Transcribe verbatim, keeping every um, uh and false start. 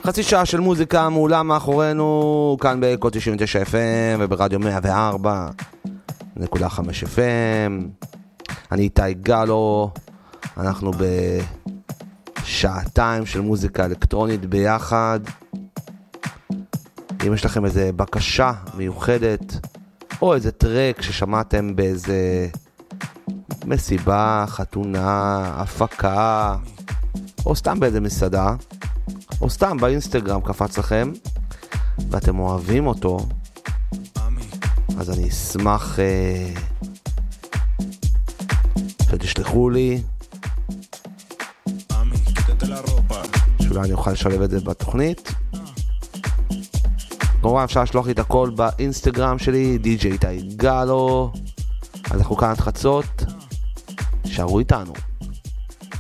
חצי שעה של מוזיקה מעולה מאחורינו, כאן בקו תשעים ותשע אף אם וברדיו מאה וארבע נקודה חמש אף אם. אני איתי גלו, אנחנו בשעתיים של מוזיקה אלקטרונית ביחד. אם יש לכם איזה בקשה מיוחדת, או איזה טרק ששמעתם באיזה מסיבה, חתונה, הפקה, או סתם באיזה מסעדה, או סתם באינסטגרם קפץ לכם, ואתם אוהבים אותו, אז אני אשמח אה, שתשלחו לי, שאולי אני אוכל לשלב את זה בתוכנית. כמובן אפשר לשלוח לי את הכל באינסטגרם שלי, די ג'יי איתי גלו. אז אנחנו כאן עד חצות, שערו איתנו.